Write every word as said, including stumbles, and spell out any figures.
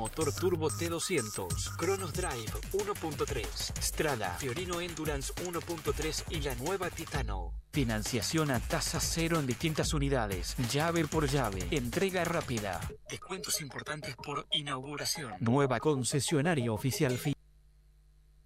motor turbo T doscientos, Cronos Drive uno punto tres, Strada, Fiorino Endurance uno punto tres y la nueva Titano. Financiación a tasa cero en distintas unidades, llave por llave, entrega rápida. Descuentos importantes por inauguración. Nueva concesionaria oficial Fiat.